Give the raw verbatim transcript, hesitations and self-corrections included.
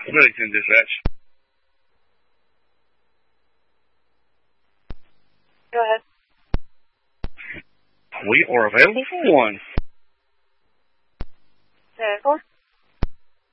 Bennington Dispatch. Go ahead. We are available for one. Vehicle?